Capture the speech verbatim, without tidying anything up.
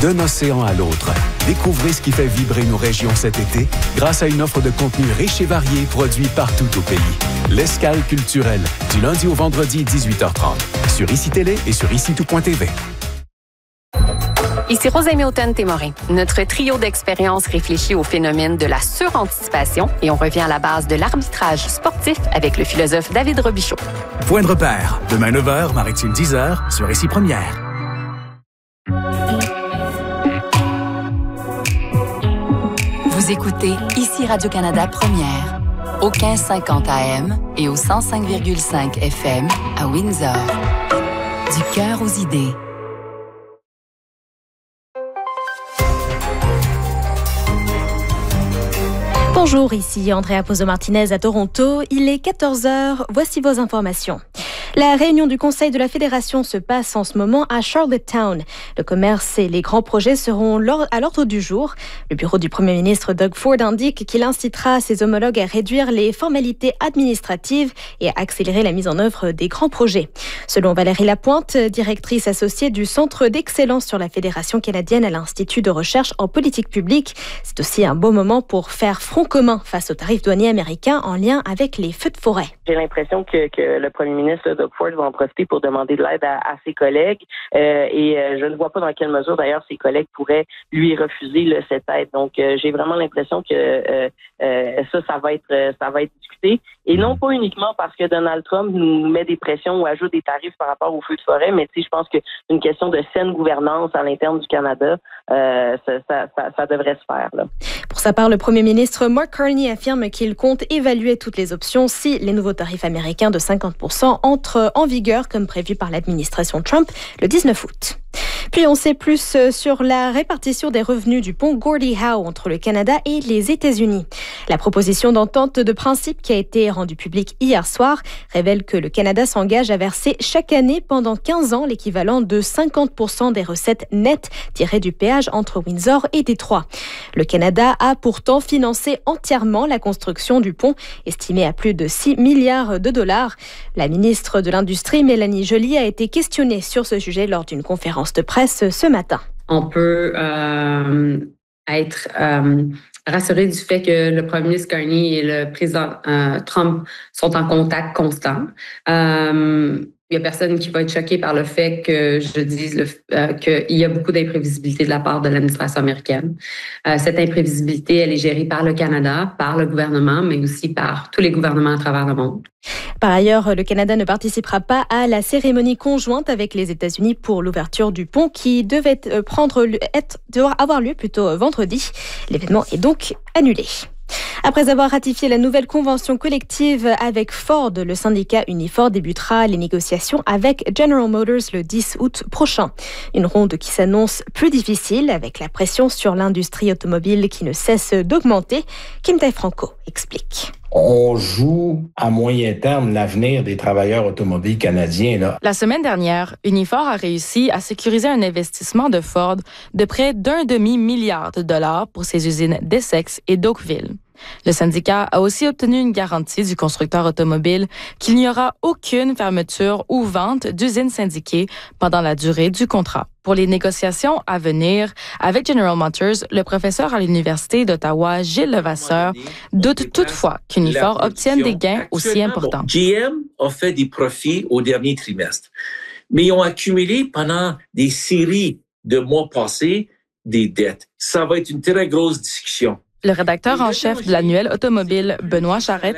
D'un océan à l'autre, découvrez ce qui fait vibrer nos régions cet été grâce à une offre de contenu riche et varié produit partout au pays. L'Escale culturelle, du lundi au vendredi, dix-huit heures trente, sur I C I Télé et sur ici tout point t v. Ici Rosalie Houghton-Témorin. Notre trio d'expériences réfléchit au phénomène de la suranticipation et on revient à la base de l'arbitrage sportif avec le philosophe David Robichaud. Point de repère, demain neuf heures, Maritime dix heures, sur Ici Première. Vous écoutez Ici Radio-Canada Première, au quinze cinquante A M et au cent cinq virgule cinq F M à Windsor. Du cœur aux idées. Bonjour, ici Andrea Pozzo-Martinez à Toronto. Il est quatorze heures. Voici vos informations. La réunion du Conseil de la Fédération se passe en ce moment à Charlottetown. Le commerce et les grands projets seront à l'ordre du jour. Le bureau du Premier ministre Doug Ford indique qu'il incitera ses homologues à réduire les formalités administratives et à accélérer la mise en œuvre des grands projets. Selon Valérie Lapointe, directrice associée du Centre d'excellence sur la Fédération canadienne à l'Institut de recherche en politique publique, c'est aussi un bon moment pour faire front commun face aux tarifs douaniers américains en lien avec les feux de forêt. J'ai l'impression que, que le Premier ministre Doug Ford va en profiter pour demander de l'aide à, à ses collègues euh, et euh, je ne vois pas dans quelle mesure d'ailleurs ses collègues pourraient lui refuser là, cette aide. Donc euh, j'ai vraiment l'impression que euh, euh, ça, ça va être ça va être discuté et non pas uniquement parce que Donald Trump nous met des pressions ou ajoute des tarifs par rapport aux feux de forêt, mais tu sais, je pense qu'une question de saine gouvernance à l'interne du Canada, euh, ça, ça, ça, ça devrait se faire. Là. Pour sa part, le Premier ministre Mark Carney affirme qu'il compte évaluer toutes les options si les nouveaux tarifs américains de cinquante pour cent entrent en vigueur comme prévu par l'administration Trump le dix-neuf août. Puis on sait plus sur la répartition des revenus du pont Gordie Howe entre le Canada et les États-Unis. La proposition d'entente de principe qui a été rendue publique hier soir révèle que le Canada s'engage à verser chaque année pendant quinze ans l'équivalent de cinquante pour cent des recettes nettes tirées du péage entre Windsor et Détroit. Le Canada a pourtant financé entièrement la construction du pont, estimée à plus de six milliards de dollars. La ministre de l'Industrie, Mélanie Joly, a été questionnée sur ce sujet lors d'une conférence de presse ce matin. On peut euh, être euh, rassuré du fait que le premier ministre Carney et le président euh, Trump sont en contact constant. Euh, Il n'y a personne qui va être choqué par le fait que je dise le, euh, qu'il y a beaucoup d'imprévisibilité de la part de l'administration américaine. Euh, cette imprévisibilité, elle est gérée par le Canada, par le gouvernement, mais aussi par tous les gouvernements à travers le monde. Par ailleurs, le Canada ne participera pas à la cérémonie conjointe avec les États-Unis pour l'ouverture du pont qui devait prendre, être, devoir avoir lieu plutôt vendredi. L'événement est donc annulé. Après avoir ratifié la nouvelle convention collective avec Ford, le syndicat Unifor débutera les négociations avec General Motors le dix août prochain. Une ronde qui s'annonce plus difficile avec la pression sur l'industrie automobile qui ne cesse d'augmenter. Kim Tae-Franco explique. On joue à moyen terme l'avenir des travailleurs automobiles canadiens. Là. La semaine dernière, Unifor a réussi à sécuriser un investissement de Ford de près d'un demi-milliard de dollars pour ses usines d'Essex et d'Oakville. Le syndicat a aussi obtenu une garantie du constructeur automobile qu'il n'y aura aucune fermeture ou vente d'usines syndiquées pendant la durée du contrat. Pour les négociations à venir avec General Motors, le professeur à l'Université d'Ottawa, Gilles Levasseur, doute toutefois qu'Unifor obtienne des gains aussi importants. Bon, G M a fait des profits au dernier trimestre, mais ils ont accumulé pendant des séries de mois passés des dettes. Ça va être une très grosse discussion. Le rédacteur en chef de l'annuel automobile, Benoît Charette,